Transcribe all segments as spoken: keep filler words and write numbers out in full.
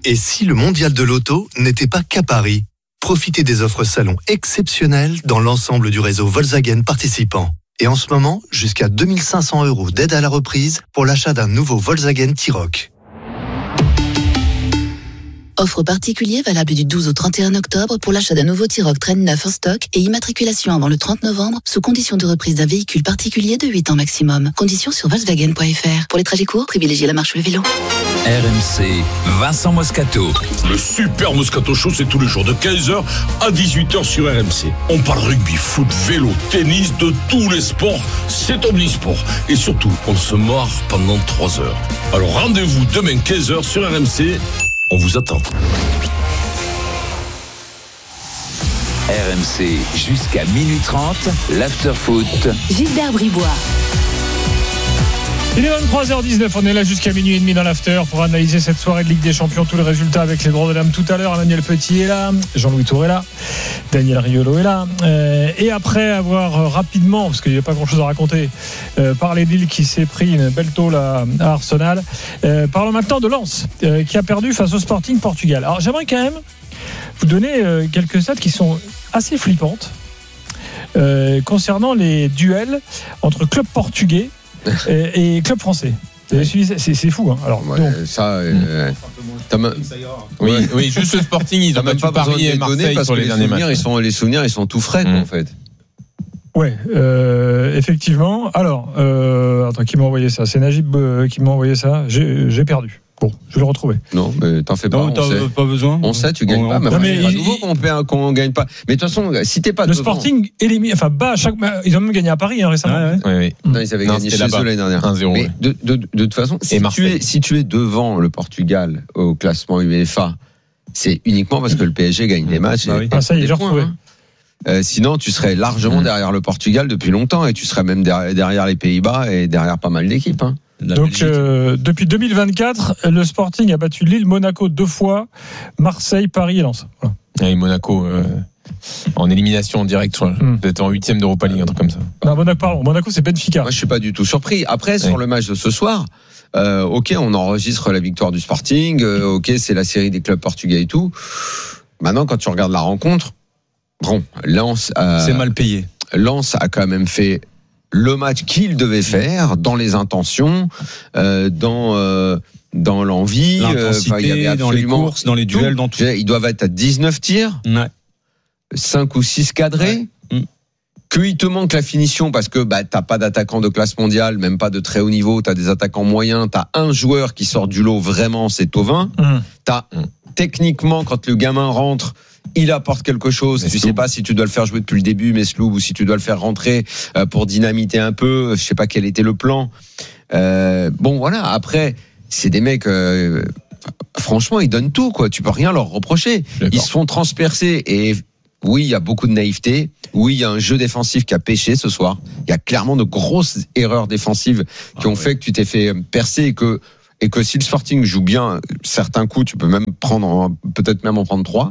Et si le mondial de l'auto n'était pas qu'à Paris? Profitez des offres salon exceptionnelles dans l'ensemble du réseau Volkswagen participant. Et en ce moment, jusqu'à deux mille cinq cents euros d'aide à la reprise pour l'achat d'un nouveau Volkswagen T-Roc. Offre particulier valable du douze au trente et un octobre pour l'achat d'un nouveau T-Roc Train neuf en stock et immatriculation avant le trente novembre sous condition de reprise d'un véhicule particulier de huit ans maximum. Conditions sur Volkswagen point F R. Pour les trajets courts, privilégiez la marche ou le vélo. R M C, Vincent Moscato. Le super Moscato Show, c'est tous les jours de quinze heures à dix-huit heures sur R M C. On parle rugby, foot, vélo, tennis, de tous les sports. C'est omnisport. Et surtout, on se marre pendant trois heures. Alors rendez-vous demain quinze heures sur R M C. On vous attend. R M C jusqu'à minuit trente, l'after-foot. Gilbert Bribois. Il est vingt-trois heures dix-neuf, on est là jusqu'à minuit et demi dans l'after pour analyser cette soirée de Ligue des Champions, tous les résultats avec les droits de l'âme tout à l'heure. Emmanuel Petit est là, Jean-Louis Tour est là, Daniel Riolo est là. Euh, et après avoir euh, rapidement, parce qu'il n'y a pas grand-chose à raconter, euh, parlé de Lille qui s'est pris une belle tôle à, à Arsenal, euh, parlons maintenant de Lens euh, qui a perdu face au Sporting Portugal. Alors j'aimerais quand même vous donner euh, quelques stats qui sont assez flippantes euh, concernant les duels entre clubs portugais et, et club français. C'est, c'est, c'est fou. Hein. Alors, ouais, donc, ça, euh, ma... oui, oui, juste le Sporting, ils ont battu Paris et Marseille parce sur les, les derniers souvenirs, matchs. Ils sont, les souvenirs, ils sont tout frais, mmh. quoi, en fait. Ouais, euh, effectivement. Alors, euh, attends, qui m'a envoyé ça? C'est Najib euh, qui m'a envoyé ça. J'ai, j'ai perdu. Bon, je vais le retrouver. Non, mais t'en fais pas. Non, on t'as sait. pas besoin. On sait, tu gagnes on, pas. Mais, non, mais c'est pas il, nouveau qu'on perd, qu'on gagne pas. Mais de toute façon, si t'es pas le devant, Sporting élimine, enfin bat à chaque. Ils ont même gagné à Paris hein, récemment. Ouais, ouais. Oui, oui. Non, ils avaient non, gagné chez là-bas. eux l'année dernière. un zéro. Mais Ouais. de, de, de, de toute façon, si tu, es, si tu es devant le Portugal au classement UEFA, c'est uniquement parce que le P S G gagne des matchs. Bah et oui. Ah, ça y est, j'ai retrouvé. Hein. Euh, sinon, tu serais largement mmh. derrière le Portugal depuis longtemps et tu serais même derrière, derrière les Pays-Bas et derrière pas mal d'équipes. Hein. Donc euh, depuis deux mille vingt-quatre, le Sporting a battu Lille, Monaco deux fois, Marseille, Paris et Lens. Voilà. Et Monaco euh, en élimination directe, je crois. Mm. Peut-être en huitième d'Europa League, un truc comme ça. Non, Monaco, pardon, Monaco c'est Benfica. Moi je suis pas du tout surpris. Après ouais. sur le match de ce soir, euh, ok on enregistre la victoire du Sporting, euh, ok c'est la série des clubs portugais et tout. Maintenant quand tu regardes la rencontre, bon Lens, euh, c'est mal payé. Lens a quand même fait le match qu'il devait faire dans les intentions, euh, dans euh, dans l'envie, l'intensité, euh, il y avait absolument dans les courses, dans les duels, tout. dans tout. Ils doivent être à dix-neuf tirs, ouais. cinq ou six cadrés. Ouais. Mm. Qu'il te manque la finition parce que bah t'as pas d'attaquant de classe mondiale, même pas de très haut niveau, t'as des attaquants moyens, t'as un joueur qui sort du lot vraiment, c'est Thauvin. Mm. T'as mm. techniquement quand le gamin rentre, il apporte quelque chose. Mais tu sais pas si tu dois le faire jouer depuis le début, Mesloub, ou si tu dois le faire rentrer euh, pour dynamiter un peu. Je sais pas quel était le plan. Euh, bon, voilà. Après, c'est des mecs. Euh, franchement, ils donnent tout, quoi. Tu peux rien leur reprocher. D'accord. Ils se font transpercer. Et oui, il y a beaucoup de naïveté. Oui, il y a un jeu défensif qui a pêché ce soir. Il y a clairement de grosses erreurs défensives qui ah, ont ouais. fait que tu t'es fait percer et que. Et que si le Sporting joue bien certains coups, tu peux même prendre, peut-être même en prendre trois.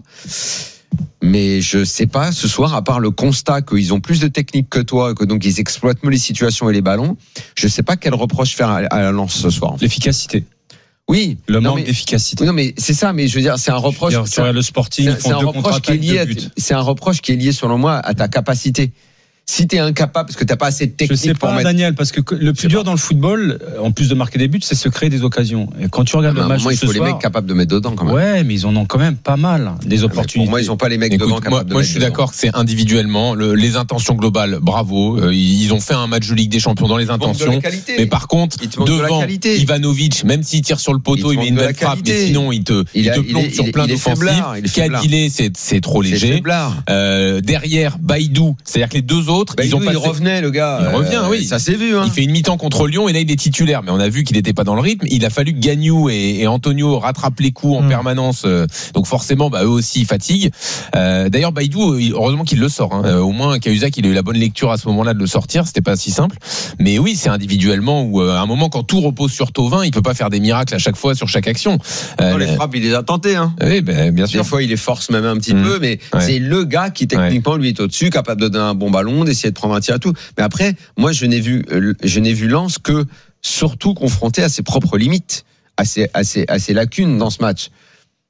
Mais je sais pas, ce soir, à part le constat qu'ils ont plus de technique que toi, que donc ils exploitent mieux les situations et les ballons, je sais pas quel reproche faire à la Lens ce soir. L'efficacité. Oui. Le manque mais, d'efficacité. Non, mais c'est ça, mais je veux dire, c'est un reproche. Dire, c'est un, le Sporting, c'est, ils font c'est un deux reproche qui est lié, à, c'est un reproche qui est lié, selon moi, à ta capacité. Si t'es incapable, parce que t'as pas assez de technique je sais pour pas, mettre... Daniel, parce que le plus dur pas. dans le football, en plus de marquer des buts, c'est se créer des occasions. Et quand tu regardes ah, le match moment, il faut ce les soir, mecs capables de mettre dedans, quand même. Ouais, mais ils en ont quand même pas mal, des ah, opportunités. Pour moi, ils ont pas les mecs Écoute, devant capables moi, de moi, mettre je suis dedans. d'accord que c'est individuellement, le, les intentions globales, bravo. Euh, ils ont fait un match de Ligue des Champions dans les intentions. Mais par contre, devant de Ivanovic, même s'il tire sur le poteau, il, il met une belle frappe, mais sinon, il te, il, il te plombe sur plein d'offensives. Kadilé, c'est, c'est trop léger. Euh, derrière, Baïdou, c'est-à-dire que les deux autres, ils ont pas. Il revenait, le gars. Il revient, oui. Ça s'est vu. Hein. Il fait une mi-temps contre Lyon et là il est titulaire. Mais on a vu qu'il n'était pas dans le rythme. Il a fallu que Gagnou et, et Antonio rattrapent les coups en mmh. permanence. Euh, donc forcément, bah, eux aussi ils fatiguent. Euh, d'ailleurs, Baïdou, heureusement qu'il le sort. Hein. Euh, au moins, Cahuzac, il a eu la bonne lecture à ce moment-là de le sortir. C'était pas si simple. Mais oui, c'est individuellement où euh, à un moment quand tout repose sur Thauvin, il peut pas faire des miracles à chaque fois sur chaque action. Euh, non, les frappes, il les a tentées. Hein. Oui, ben, bien sûr. Des fois, il les force même un petit mmh. peu, mais ouais. c'est le gars qui techniquement ouais. lui est au-dessus, capable de donner un bon ballon, d'essayer de prendre un tir à tout. Mais après, moi, je n'ai vu, je n'ai vu Lens que surtout confronté à ses propres limites, à ses, à ses, à ses lacunes dans ce match.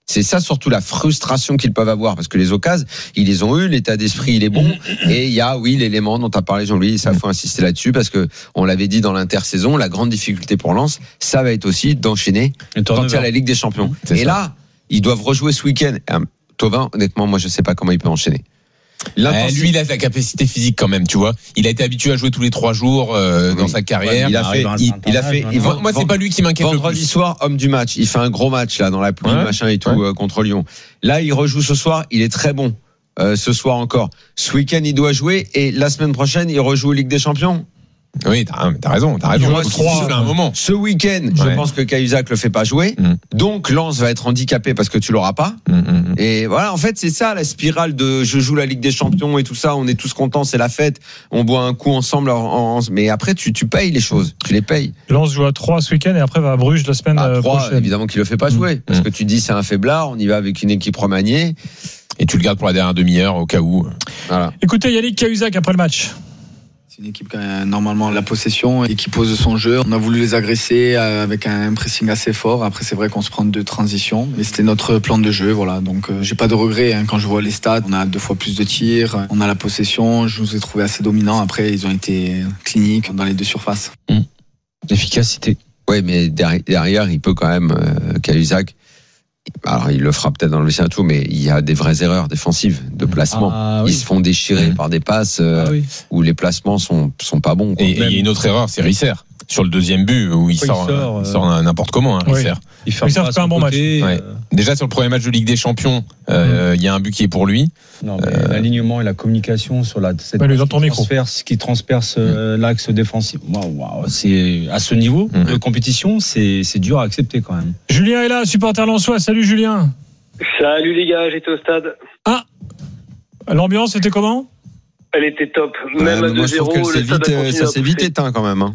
C'est ça surtout la frustration qu'ils peuvent avoir, parce que les occasions, ils les ont eu, l'état d'esprit il est bon, et il y a oui l'élément dont tu as parlé Jean-Louis, ça faut insister là-dessus, parce que on l'avait dit dans l'intersaison, la grande difficulté pour Lens, ça va être aussi d'enchaîner quand il y a la Ligue des Champions. C'est et ça. Là, ils doivent rejouer ce week-end. Thauvin, honnêtement, moi je sais pas comment il peut enchaîner. Euh, lui, il a la capacité physique quand même, tu vois. Il a été habitué à jouer tous les trois jours euh, oui. dans sa carrière. Ouais, il a fait. Il, il a fait. Il moi, moi c'est pas lui qui m'inquiète le plus. Vendredi soir, homme du match. Il fait un gros match là dans la pluie, ouais. machin et tout ouais. euh, contre Lyon. Là, il rejoue ce soir. Il est très bon. Euh, ce soir encore. Ce week-end, il doit jouer et la semaine prochaine, il rejoue Ligue des Champions. Oui, t'as, t'as raison, t'as raison. Moi, trois, un moment. Ce week-end, ouais. je pense que Cahuzac le fait pas jouer. Mm. Donc, Lens va être handicapé parce que tu l'auras pas. Mm, mm. Et voilà, en fait, c'est ça la spirale de je joue la Ligue des Champions et tout ça. On est tous contents, c'est la fête. On boit un coup ensemble. En, en, mais après, tu, tu payes les choses. Tu les payes. Lens joue à trois ce week-end et après va à Bruges la semaine à trois, prochaine. Évidemment qu'il le fait pas jouer. Mm. Parce que tu dis c'est un faiblard. On y va avec une équipe remaniée. Et tu le gardes pour la dernière demi-heure au cas où. Voilà. Écoutez, Yannick Cahuzac après le match. C'est une équipe qui a normalement la possession et qui pose son jeu. On a voulu les agresser avec un pressing assez fort. Après, c'est vrai qu'on se prend deux transitions, mais c'était notre plan de jeu. Voilà. Donc, euh, j'ai pas de regrets hein. Quand je vois les stats. On a deux fois plus de tirs, on a la possession. Je nous ai trouvé assez dominants. Après, ils ont été cliniques dans les deux surfaces. Mmh. L'efficacité. Oui, mais derrière, il peut quand même euh, Cahuzac. Alors, il le fera peut-être dans le vestiaire et tout, mais il y a des vraies erreurs défensives de placement. Ah, oui. Ils se font déchirer mmh. par des passes euh, ah, oui. où les placements sont sont pas bons. Quoi. Et il y a une autre erreur, c'est Risser. Sur le deuxième but où il, sort, il sort, euh... il sort n'importe comment, hein, Risser. Oui. Il fait pas un bon match. Ouais. Euh... Déjà sur le premier match de Ligue des Champions, euh, mmh. il y a un but qui est pour lui. Non, mais euh... l'alignement et la communication sur la cette ouais, dans ton transperce, qui transperce mmh. l'axe défensif. Wow, wow, c'est à ce niveau mmh. de compétition, c'est c'est dur à accepter quand même. Julien est là, supporter lensois. Salut Julien. Salut les gars, j'étais au stade. Ah, l'ambiance était comment? Elle était top. Même ouais, à deux zéro, le vite, ça s'est vite éteint quand même. Hein.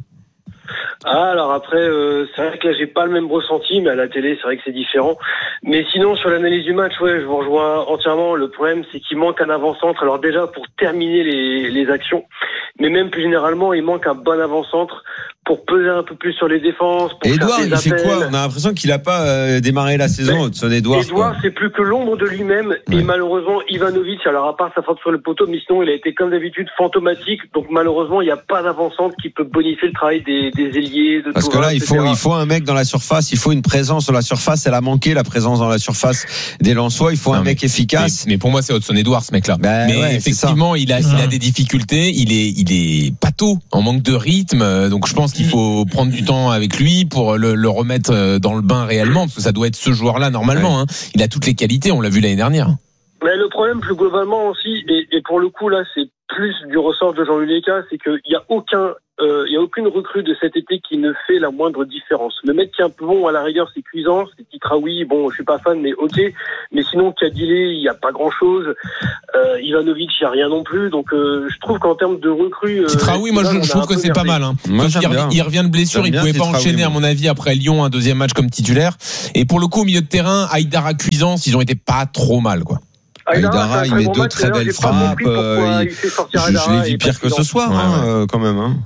Ah, alors après, euh, c'est vrai que là, j'ai pas le même ressenti, mais à la télé, c'est vrai que c'est différent. Mais sinon, sur l'analyse du match, ouais, je vous rejoins entièrement. Le problème, c'est qu'il manque un avant-centre. Alors déjà, pour terminer les, les actions, mais même plus généralement, il manque un bon avant-centre pour peser un peu plus sur les défenses. Pour Edouard, faire des il appels. fait quoi? On a l'impression qu'il a pas euh, démarré la saison, Hudson Edouard. Edouard, c'est plus que l'ombre de lui-même. Ouais. Et malheureusement, Ivanovic, alors à part sa frappe sur le poteau, mais sinon, il a été comme d'habitude fantomatique. Donc malheureusement, il n'y a pas d'avant-centre qui peut bonifier le travail des, des ailiers. De Parce que là, il faut, il faut un mec dans la surface, il faut une présence sur la surface. Elle a manqué la présence dans la surface des Lensois. Il faut non, un mec mais, efficace. Mais, mais pour moi, c'est Hudson Edouard, ce mec-là. Ben, mais ouais, effectivement, il a, il a des difficultés. Il est, il est pâteau, en manque de rythme. Donc je pense qu'il faut prendre du temps avec lui pour le, le remettre dans le bain réellement, parce que ça doit être ce joueur-là normalement. Ouais. Hein. Il a toutes les qualités, on l'a vu l'année dernière. Mais le problème plus globalement aussi, et, et pour le coup là, c'est plus du ressort de Jean-Louis Léca, c'est qu'il n'y a aucun, il euh, y a aucune recrue de cet été qui ne fait la moindre différence. Le mec qui est un peu bon à la rigueur, c'est Cuisance, c'est Titraoui, bon, je suis pas fan, mais ok. Mais sinon, Kadilé, il n'y a pas grand-chose. Euh, Ivanovic, il n'y a rien non plus. Donc, euh, je trouve qu'en termes de recrues, euh, Titraoui, moi, je, je trouve que c'est pas mal. Hein. Moi, il, revient, il revient de blessure, il pouvait pas enchaîner, à mon avis, après Lyon, un deuxième match comme titulaire. Et pour le coup, au milieu de terrain, Aïdara, Cuisance, ils ont été pas trop mal, quoi. Aïdara, il met deux très belles frappes. Euh, il, je je l'ai vu pire que ce soir, hein, euh, quand même. Hein.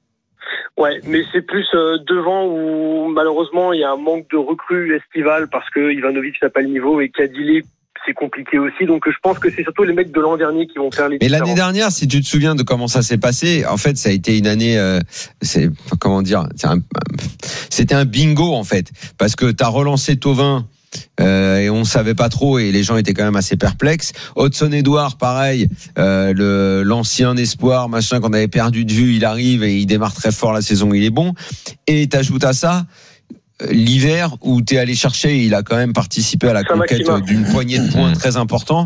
Ouais, mais c'est plus euh, devant où malheureusement il y a un manque de recrues estivales parce que Ivanovic n'a pas le niveau et Kadilé, c'est compliqué aussi. Donc je pense que c'est surtout les mecs de l'an dernier qui vont faire les. Mais l'année dernière, si tu te souviens de comment ça s'est passé, en fait, ça a été une année, euh, c'est comment dire, c'est un, c'était un bingo en fait, parce que t'as relancé Thauvin. Euh, et on savait pas trop et les gens étaient quand même assez perplexes. Hudson Edouard, pareil, euh, le l'ancien espoir, machin qu'on avait perdu de vue, il arrive et il démarre très fort la saison, il est bon. Et t'ajoutes à ça l'hiver où t'es allé chercher, il a quand même participé à la conquête d'une poignée de points très important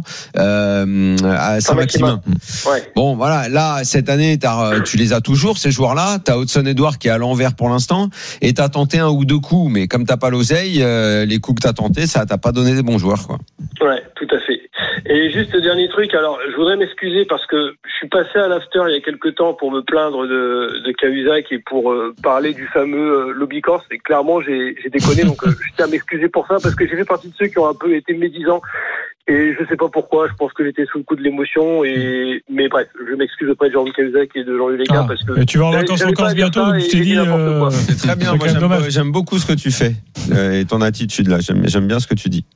euh, à Saint-Maximin. Ouais. Bon, voilà, là cette année, t'as, tu les as toujours ces joueurs-là. T'as Hudson Edouard qui est à l'envers pour l'instant, et t'as tenté un ou deux coups, mais comme t'as pas l'oseille, euh, les coups que t'as tentés, ça t'a pas donné des bons joueurs, quoi. Ouais, tout à fait. Et juste le dernier truc, alors je voudrais m'excuser parce que je suis passé à l'after il y a quelques temps pour me plaindre de, de Cahuzac et pour euh, parler du fameux euh, lobby corse. Et clairement, j'ai, j'ai déconné, donc euh, je tiens à m'excuser pour ça parce que j'ai fait partie de ceux qui ont un peu été médisants. Et je sais pas pourquoi, je pense que j'étais sous le coup de l'émotion. Et mais bref, je m'excuse auprès de Jean-Louis Cahuzac et de Jean-Louis Léca ah, parce que. Et tu vas en vacances en Corse bientôt, donc tu t'es dit. Euh, c'est très bien, moi j'aime, j'aime beaucoup ce que tu fais euh, et ton attitude là. J'aime, j'aime bien ce que tu dis.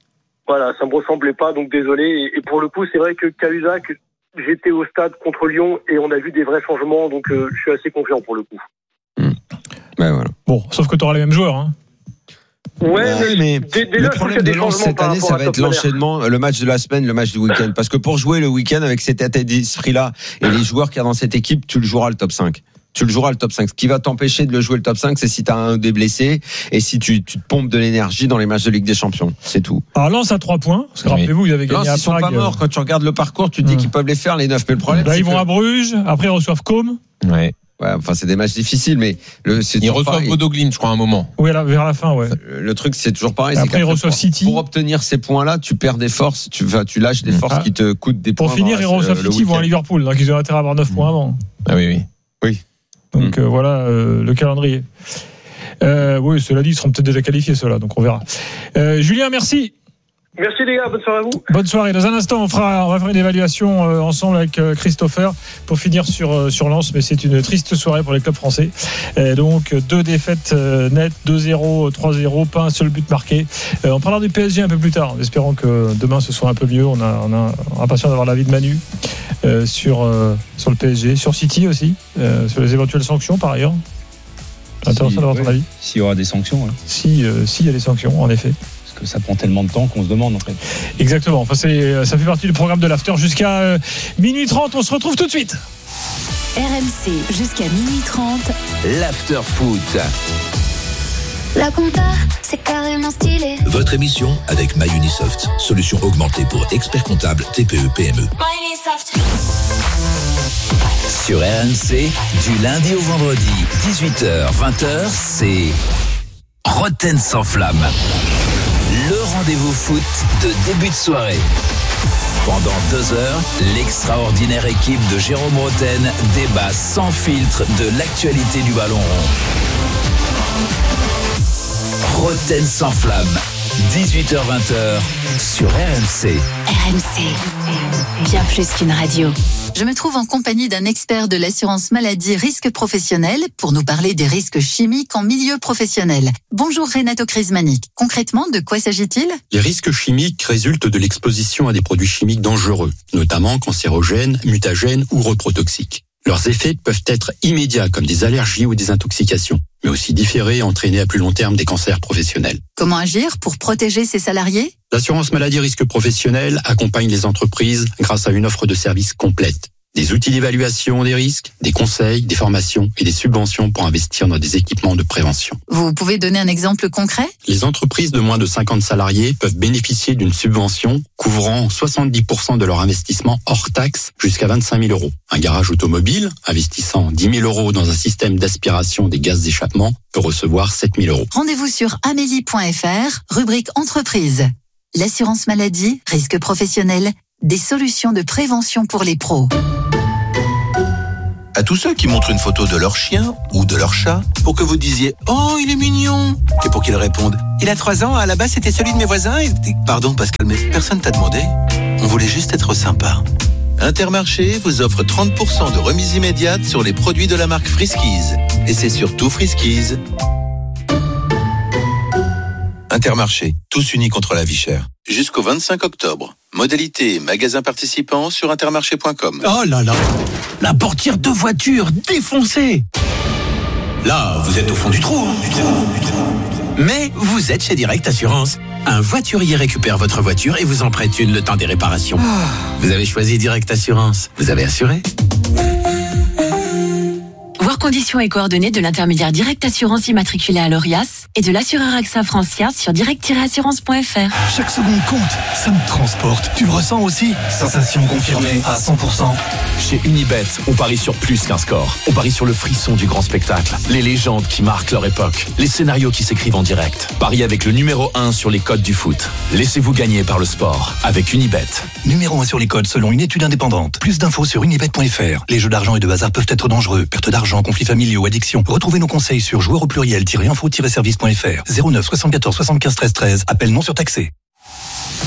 voilà, ça me ressemblait pas, donc désolé. Et, et pour le coup, c'est vrai que Cahuzac, j'étais au stade contre Lyon et on a vu des vrais changements, donc euh, je suis assez confiant pour le coup. Mmh. Ben voilà. Bon, sauf que tu auras les mêmes joueurs. Hein. Ouais, ouais, mais, mais le problème de Lens cette année, ça va être l'enchaînement, le match de la semaine, le match du week-end. Parce que pour jouer le week-end avec cet état d'esprit-là et les joueurs qu'il y a dans cette équipe, tu le joueras le top cinq. Tu le joueras le top cinq. Ce qui va t'empêcher de le jouer le top cinq, c'est si tu as un des blessés et si tu, tu te pompes de l'énergie dans les matchs de Ligue des Champions. C'est tout. Alors Lens à trois points. Parce que oui. Rappelez-vous, ils avaient gagné Lens, à ils sont Prague. pas morts. Quand tu regardes le parcours, tu te dis mmh. qu'ils peuvent les faire, les neuf. Mais le problème, là, c'est ils vont que... à Bruges. Après, ils reçoivent Côme. Ouais. Ouais, enfin, c'est des matchs difficiles, mais le, c'est ils reçoivent Bodo Glimt, je crois, à un moment. Oui, là, vers la fin, ouais. Le, le truc, c'est toujours pareil. Après, ils reçoivent City. Pour obtenir ces points-là, tu perds des forces, tu vas, tu lâches des forces ah. qui te coûtent des pour points. Pour finir, ils reçoivent City, ils vont à Liverpool, donc ils ont intérêt à avoir neuf mmh. points avant. Ah oui, oui. Oui. Donc mmh. euh, voilà euh, le calendrier. Euh, oui, cela dit, ils seront peut-être déjà qualifiés, ceux-là, donc on verra. Euh, Julien, merci. Merci les gars, bonne soirée à vous. Bonne soirée. Dans un instant, on fera, on va faire une évaluation euh, ensemble avec euh, Christopher pour finir sur euh, sur Lens, mais c'est une triste soirée pour les clubs français. Et donc deux défaites euh, nettes, deux zéro, trois zéro, pas un seul but marqué. Euh, on parlera du P S G un peu plus tard, en espérant que demain ce soit un peu mieux. On a on a on a impatient d'avoir l'avis de Manu euh, sur euh, sur le P S G, sur City aussi, euh, sur les éventuelles sanctions par ailleurs. Intéressant si, d'avoir ton oui, avis. S'il y aura des sanctions. Hein. Si euh, s'il y a des sanctions, en effet. Que ça prend tellement de temps qu'on se demande en fait. Exactement, enfin, c'est, ça fait partie du programme de l'after jusqu'à euh, minuit trente, on se retrouve tout de suite. R M C jusqu'à minuit trente. L'after foot. La compta, c'est carrément stylé. Votre émission avec MyUnisoft, solution augmentée pour experts comptables T P E P M E. MyUnisoft. Sur R M C, du lundi au vendredi, dix-huit heures vingt heures, c'est Roten sans flamme. Le rendez-vous foot de début de soirée. Pendant deux heures, l'extraordinaire équipe de Jérôme Roten débat sans filtre de l'actualité du ballon rond. Roten sans flamme, dix-huit heures vingt sur R M C. R M C, bien plus qu'une radio. Je me trouve en compagnie d'un expert de l'assurance maladie risque professionnel pour nous parler des risques chimiques en milieu professionnel. Bonjour Renato Crismanic. Concrètement, de quoi s'agit-il ? Les risques chimiques résultent de l'exposition à des produits chimiques dangereux, notamment cancérogènes, mutagènes ou reprotoxiques. Leurs effets peuvent être immédiats comme des allergies ou des intoxications, mais aussi différés et entraîner à plus long terme des cancers professionnels. Comment agir pour protéger ses salariés ? L'assurance maladie risque professionnel accompagne les entreprises grâce à une offre de services complète. Des outils d'évaluation des risques, des conseils, des formations et des subventions pour investir dans des équipements de prévention. Vous pouvez donner un exemple concret ? Les entreprises de moins de cinquante salariés peuvent bénéficier d'une subvention couvrant soixante-dix pour cent de leur investissement hors taxe jusqu'à vingt-cinq mille euros. Un garage automobile investissant dix mille euros dans un système d'aspiration des gaz d'échappement peut recevoir sept mille euros. Rendez-vous sur amélie point f r, rubrique entreprise. L'assurance maladie, risque professionnel, des solutions de prévention pour les pros. À tous ceux qui montrent une photo de leur chien ou de leur chat pour que vous disiez « Oh, il est mignon !» et pour qu'ils répondent « Il a trois ans, à la base c'était celui de mes voisins et... » Pardon Pascal, mais personne t'a demandé. On voulait juste être sympa. Intermarché vous offre trente pour cent de remise immédiate sur les produits de la marque Friskies. Et c'est surtout Friskies. Intermarché, tous unis contre la vie chère. Jusqu'au vingt-cinq octobre. Modalité et magasins participants sur intermarché point com. Oh là là, la portière de voiture défoncée. Là, vous êtes au fond du trou, hein, du trou, du trou. Mais vous êtes chez Direct Assurance. Un voiturier récupère votre voiture et vous en prête une le temps des réparations. Ah. Vous avez choisi Direct Assurance. Vous avez assuré. Voir conditions et coordonnées de l'intermédiaire Direct Assurance immatriculé à l'Orias et de l'assureur AXA Francia sur direct tiret assurance point f r. Chaque seconde compte, ça me transporte. Tu le ressens aussi ? Sensation confirmée à cent pour cent. Chez Unibet, on parie sur plus qu'un score. On parie sur le frisson du grand spectacle, les légendes qui marquent leur époque, les scénarios qui s'écrivent en direct. Pariez avec le numéro un sur les codes du foot. Laissez-vous gagner par le sport avec Unibet. Numéro un sur les codes selon une étude indépendante. Plus d'infos sur unibet point f r. Les jeux d'argent et de hasard peuvent être dangereux. Perte d'argent, conflits familiaux, addiction. Retrouvez nos conseils sur joueurs au pluriel-info-service point f r. zéro neuf soixante-quatorze soixante-quinze treize treize. Appel non surtaxé.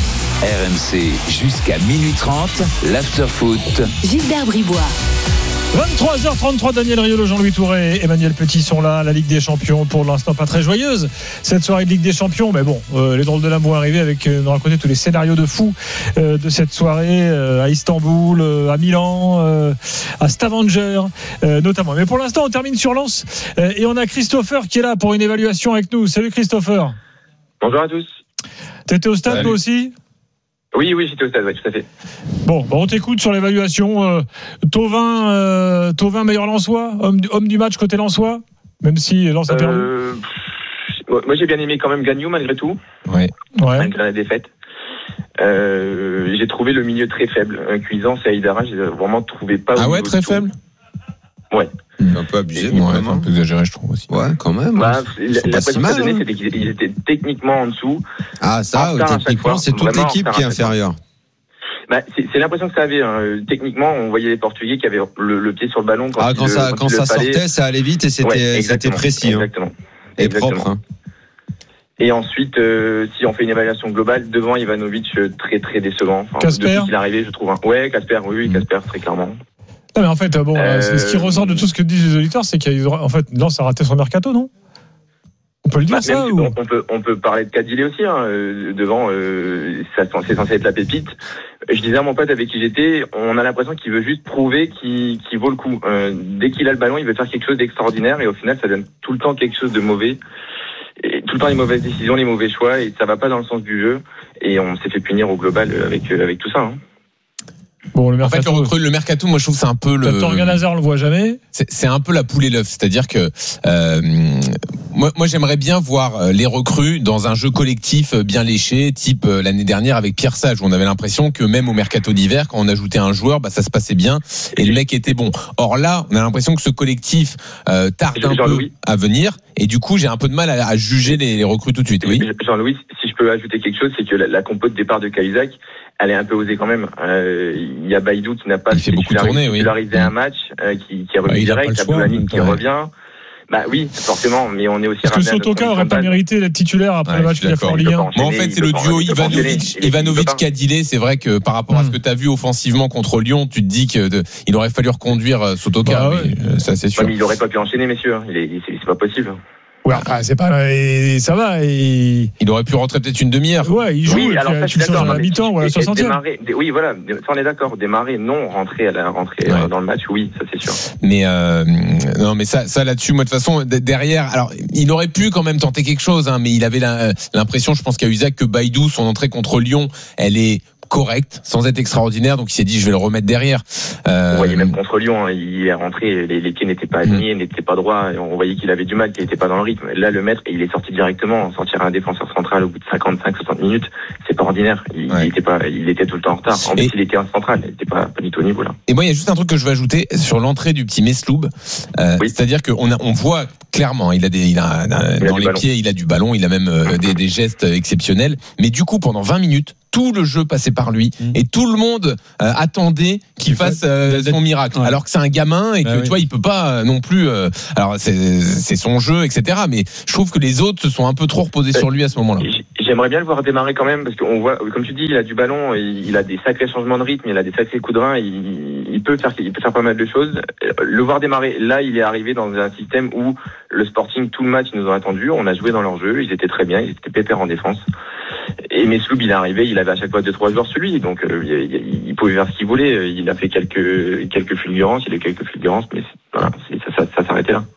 R M C jusqu'à minuit trente, l'after foot. Gilbert Bribois. vingt-trois heures trente-trois, Daniel Riolo, Jean-Louis Touré et Emmanuel Petit sont là. La Ligue des Champions, pour l'instant, pas très joyeuse. Cette soirée de Ligue des Champions, mais bon, euh, les drôles de l'âme vont arriver avec euh, nous raconter tous les scénarios de fou euh, de cette soirée euh, à Istanbul, euh, à Milan, euh, à Stavanger, euh, notamment. Mais pour l'instant, on termine sur Lens euh, et on a Christopher qui est là pour une évaluation avec nous. Salut Christopher. Bonjour à tous. T'étais au stade, toi aussi ? Oui, oui, j'étais au stade, oui, tout à fait. Bon, bah on t'écoute sur l'évaluation. Euh, Thauvin, euh, Thauvin meilleur Lensois, homme du, homme du match côté Lensois, même si Lens a perdu. Euh, moi, j'ai bien aimé quand même Gagnou malgré tout. Ouais. Ouais. Malgré la défaite. Euh, j'ai trouvé le milieu très faible. Cuisance et Aïdara, j'ai vraiment trouvé pas. Ah ouais, très faible. Ouais. Un peu abusé, moi, ouais, un peu exagéré, je trouve aussi. Ouais, quand même. Bah, la si pression mal, que ça donnait, hein. c'était qu'ils étaient techniquement en dessous. Ah, ça, En retard à chaque techniquement, fois, c'est toute vraiment l'équipe en qui est retard à chaque inférieure. Bah, c'est, c'est l'impression que ça avait. Hein. Techniquement, on voyait les Portugais qui avaient le, le pied sur le ballon. Quand Ah, quand il, ça, quand quand il ça le fallait. sortait, ça allait vite et c'était, Ouais, c'était précis. Exactement. Hein. Et Exactement. propre. Hein. Et ensuite, euh, si on fait une évaluation globale, devant Ivanovic, euh, très très décevant. Enfin, Casper. depuis qu'il est arrivé, je trouve. Hein. Ouais, Casper, oui, oui, Casper, très clairement. Non, mais en fait, bon, Euh, c'est ce qui ressort de tout ce que disent les auditeurs, c'est qu'il y a eu, en fait, Lens a raté son mercato, non ? On peut le dire, Bah, ça même, ou... on, on peut on peut parler de Kadile aussi. Hein. Euh, devant, euh, ça, c'est censé être la pépite. Je disais à mon pote avec qui j'étais, on a l'impression qu'il veut juste prouver qu'il, qu'il vaut le coup. Euh, dès qu'il a le ballon, il veut faire quelque chose d'extraordinaire et au final, ça donne tout le temps quelque chose de mauvais. Et tout le temps les mauvaises décisions, les mauvais choix et ça va pas dans le sens du jeu. Et on s'est fait punir au global avec avec tout ça. Hein. Bon, le En fait, le, mercato, recru- le mercato, moi, je trouve que c'est un peu le. Torgan Hazard, on le voit jamais. C'est, c'est un peu la poule et l'œuf, c'est-à-dire que euh, moi, moi, j'aimerais bien voir les recrues dans un jeu collectif bien léché, type euh, l'année dernière avec Pierre Sage, où on avait l'impression que même au mercato d'hiver, quand on ajoutait un joueur, bah ça se passait bien et le mec était bon. Or là, on a l'impression que ce collectif euh, tarde un peu à venir, et du coup, j'ai un peu de mal à, à juger les, les recrues tout de suite. Oui. Jean-Louis, si je peux ajouter quelque chose, c'est que la, la compo de départ de Cahuzac, elle est un peu osée quand même. Euh, Il y a Baïdou qui n'a pas titularisé oui. un match, euh, qui, qui est revenu bah, direct, Abdoulani qui ouais. revient. Bah oui, forcément, mais on est aussi. Est-ce que Sotoka aurait pas mérité d'être titulaire après ouais, le match qu'il a fait en Ligue un ? Mais en fait, c'est le duo Ivanovic, Ivanovic Kadile. C'est vrai que par rapport à ce que tu as vu offensivement contre Lyon, tu te dis qu'il aurait fallu reconduire Sotoka. Bah, ouais. mais, ça, c'est sûr. Ouais, mais il aurait pas pu enchaîner, messieurs. Il est, c'est, c'est pas possible. Ouais, après, c'est pas, et ça va. Et... Il aurait pu rentrer peut-être une demi-heure. Ouais, il joue. Oui, alors ça, tu le changes à la mi-temps ou à la soixantième. Oui, voilà. Ça, on est d'accord. Démarrer, non. Rentrer à la rentrée ouais. dans le match, oui, ça c'est sûr. Mais euh, non, mais ça, ça là-dessus, moi de toute façon, derrière, alors il aurait pu quand même tenter quelque chose, hein, mais il avait la, l'impression, je pense qu'à Usac, que Baïdou, son entrée contre Lyon, elle est correct, sans être extraordinaire, donc il s'est dit je vais le remettre derrière. Euh... On voyait même contre Lyon, hein, il est rentré, les, les pieds n'étaient pas alignés, mmh. n'étaient pas droits, et on voyait qu'il avait du mal, qu'il n'était pas dans le rythme. Là, le maître, il est sorti directement, sortir un défenseur central au bout de cinquante-cinq soixante minutes, c'est pas ordinaire. Il, ouais. il était pas, il était tout le temps en retard. En plus, il était en central, il n'était pas, pas du tout au niveau là. Et moi, il y a juste un truc que je veux ajouter sur l'entrée du petit Mesloub, euh, oui. c'est-à-dire qu'on a, on voit clairement, il a des, il a, il a dans les ballon. pieds, il a du ballon, il a même euh, des, des gestes exceptionnels. Mais du coup, pendant vingt minutes, tout le jeu passait par lui mmh. et tout le monde euh, attendait qu'il fasse euh, son miracle. Ouais. Alors que c'est un gamin et que ah, tu oui. vois, il peut pas euh, non plus. Euh, alors c'est, c'est son jeu, et cetera. Mais je trouve que les autres se sont un peu trop reposés euh, sur lui à ce moment-là. J'aimerais bien le voir démarrer quand même parce qu'on voit, comme tu dis, il a du ballon, il a des sacrés changements de rythme, il a des sacrés coups de rein, il, il peut faire, il peut faire pas mal de choses. Le voir démarrer, là, il est arrivé dans un système où le Sporting tout le match ils nous ont attendu, on a joué dans leur jeu, ils étaient très bien, ils étaient pépères en défense. Et Mesloub, il est arrivé, il avait à chaque fois deux trois joueurs sur lui, donc euh, il, il pouvait faire ce qu'il voulait. Il a fait quelques quelques fulgurances, il a eu quelques fulgurances, mais voilà, c'est, ça, ça, ça s'arrêtait là.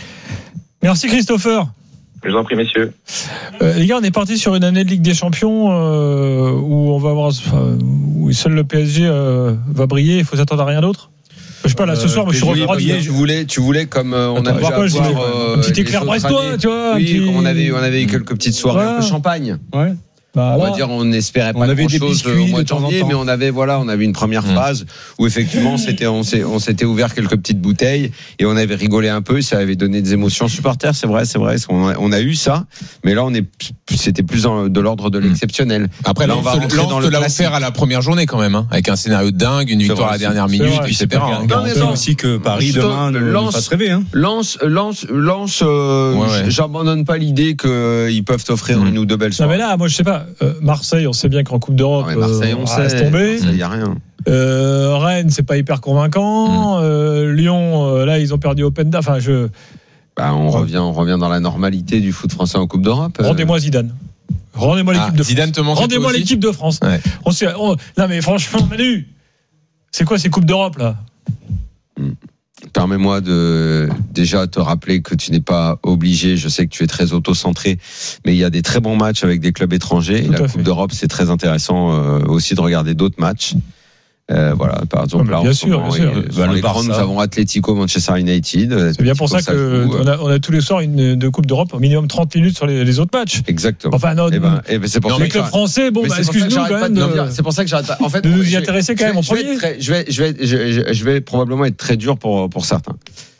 Merci Christopher. Je vous en prie, messieurs. Euh, les gars, on est parti sur une année de Ligue des Champions euh, où on va avoir, euh, où seul le P S G euh, va briller. Il faut s'attendre à rien d'autre. Je sais pas, là, ce soir, euh, moi, je suis refroidi. Tu voulais, tu voulais, comme euh, on Attends, a déjà quoi, voir, euh, un petit éclair brestois, tu vois. Oui, petit... on avait, on avait eu quelques petites soirées ouais. un peu champagne. Ouais. Bah, on alors, va dire, on n'espérait pas on avait grand chose au mois de janvier, mais on avait, voilà, on avait une première mmh. phase où effectivement, c'était, on s'est, on s'était ouvert quelques petites bouteilles et on avait rigolé un peu. Ça avait donné des émotions aux supporters, c'est vrai, c'est vrai. On a, on a eu ça, mais là, on est, c'était plus dans, de l'ordre de l'exceptionnel. Après, là, on va rentrer dans le l'a offert à la première journée quand même, hein, avec un scénario de dingue, une victoire à la dernière minute, et cetera. On aussi que Paris demain nous fasse rêver, hein. Lance, Lance, Lance. J'abandonne pas l'idée qu'ils peuvent offrir une ou deux belles soirées. Non mais là, moi, je sais pas. Enfin, euh, Marseille, on sait bien qu'en Coupe d'Europe, ouais, Marseille, euh, on, on sait, reste tombé. Il n'y a rien. Euh, Rennes, c'est pas hyper convaincant. Mmh. Euh, Lyon, euh, là, ils ont perdu Openda. Enfin, je. Bah, on, ouais. revient, on revient dans la normalité du foot français en Coupe d'Europe. Rendez-moi Zidane. Rendez-moi l'équipe ah, de Zidane France. Te manque Rendez-moi l'équipe de France. Ouais. On sait, on, non, mais franchement, Manu, c'est quoi ces Coupes d'Europe, là? mmh. Permets-moi de déjà te rappeler que tu n'es pas obligé, je sais que tu es très auto-centré, mais il y a des très bons matchs avec des clubs étrangers. Et la Coupe d'Europe, c'est très intéressant euh, aussi de regarder d'autres matchs. Euh, voilà, par exemple, là, bien sûr, moment, bien sûr. Et, bah, les grands, nous avons Atlético, Manchester United. C'est bien pour ça que on a, on a tous les soirs une de Coupe d'Europe au minimum trente minutes sur les, les autres matchs. Exactement. Enfin, non, et ben, et ben c'est pour les clubs français, bon, bah, excuse-nous quand même. De, c'est pour ça que j'arrête pas. En fait, de nous y intéresser quand même en premier. Je vais, je vais, je vais, je vais probablement être très dur pour pour certains.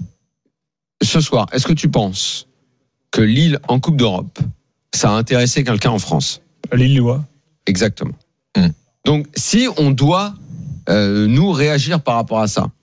Ce soir, est-ce que tu penses que Lille en Coupe d'Europe, ça a intéressé quelqu'un en France? Lillois. Exactement. Hum. Donc, si on doit Euh, nous réagir par rapport à ça,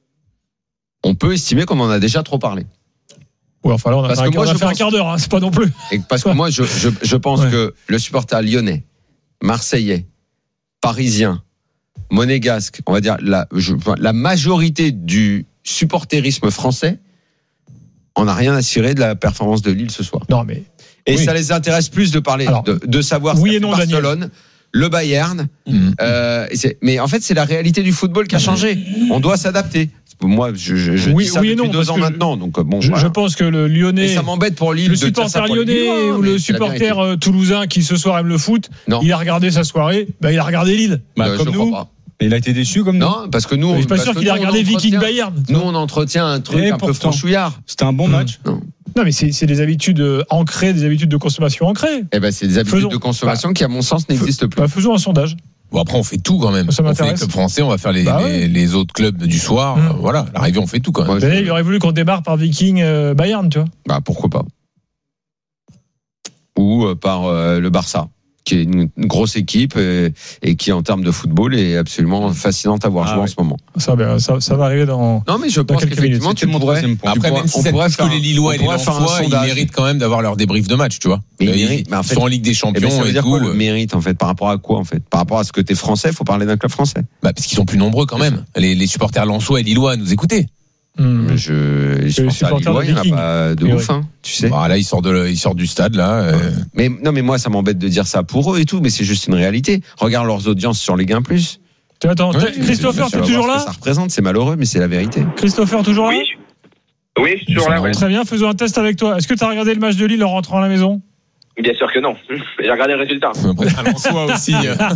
on peut estimer qu'on en a déjà trop parlé. Ouais, enfin là on a parce fait, un, moi, on a fait pense, un quart d'heure, hein, c'est pas non plus. Et parce que moi je, je, je pense ouais. que le supporter lyonnais, marseillais, parisien, monégasque, on va dire la, je, la majorité du supporterisme français on n'a rien à cirer de la performance de Lille ce soir. Non mais et oui. ça les intéresse plus de parler, Alors, de, de savoir oui ce et non, Barcelone. Daniel. Le Bayern, mmh. euh, c'est, mais en fait c'est la réalité du football qui a changé. On doit s'adapter. Moi, je, je, je oui, dis ça oui depuis non, deux ans maintenant. Donc bon, je, voilà. je pense que le Lyonnais, et ça m'embête pour Lille, le supporter lyonnais ou le supporter toulousain qui ce soir aime le foot, non. il a regardé sa soirée, bah, il a regardé Lille, bah, euh, comme nous. Et il a été déçu comme nous. Non, parce que nous, je suis pas sûr qu'il a regardé Viking Bayern. Nous, on entretient un truc et un peu franchouillard. C'était un bon match. Non. Non, mais c'est, c'est des habitudes ancrées, des habitudes de consommation ancrées. Eh ben, c'est des habitudes faisons. de consommation bah, qui, à mon sens, n'existent plus. Bah, faisons un sondage. Bon, après, on fait tout quand même. Ça on m'intéresse. fait les clubs français, on va faire les, bah les, ouais. les autres clubs du soir. Mmh. Voilà, à l'arrivée, on fait tout quand même. Moi, je... Il aurait voulu qu'on démarre par Viking euh, Bayern, tu vois. Bah, pourquoi pas. Ou euh, par euh, le Barça, qui est une, une grosse équipe et, et qui, en termes de football, est absolument fascinante à voir ah, jouer ouais. en ce moment. Ça, ben, ça, ça va arriver dans. Non, mais je pense qu'effectivement, tu pourrais. Après, même si ça touche que les Lillois et les Lensois, ils méritent quand même d'avoir leur débrief de match, tu vois. Mais ils, méritent, mais en ils fait, sont en Ligue des Champions. Ça veut et dire tout. Quoi, le mérite, en fait, par rapport à quoi, en fait? Par rapport à ce que t'es français, faut parler d'un club français. Bah, parce qu'ils sont plus nombreux quand même. Les, les supporters lensois et lillois à nous écouter. Mmh. Je, les supporters lillois, il n'y en a pas de ouf, hein, tu sais. Bah, là, ils sortent, de, ils sortent du stade, là. Euh... Mais, non, mais moi, ça m'embête de dire ça pour eux et tout, mais c'est juste une réalité. Regarde leurs audiences sur Ligue un plus. Attends, ouais, Christopher, tu es toujours là? Ça représente, c'est malheureux, mais c'est la vérité. Christopher, toujours là? Oui, oui, je suis toujours là. Très bien, faisons un test avec toi. Est-ce que tu as regardé le match de Lille en rentrant à la maison? Bien sûr que non. J'ai regardé le résultat. À Lensois aussi.